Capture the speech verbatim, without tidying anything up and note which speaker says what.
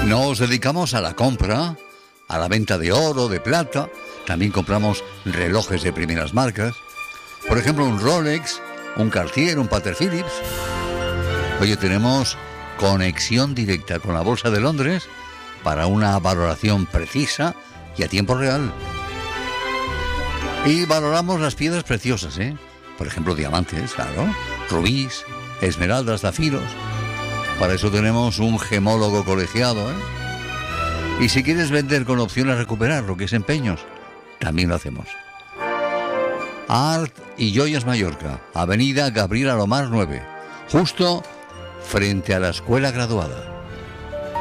Speaker 1: Nos dedicamos a la compra, a la venta de oro, de plata. También compramos relojes de primeras marcas. Por ejemplo, un Rolex, un Cartier, un Patek Philippe. Oye, tenemos conexión directa con la Bolsa de Londres para una valoración precisa y a tiempo real. Y valoramos las piedras preciosas, ¿eh? Por ejemplo, diamantes, claro, rubíes, esmeraldas, zafiros. Para eso tenemos un gemólogo colegiado, ¿eh? Y si quieres vender con opción a recuperar lo que es empeños, también lo hacemos. Art y Joyas Mallorca, Avenida Gabriel Alomar nueve, justo frente a la Escuela Graduada.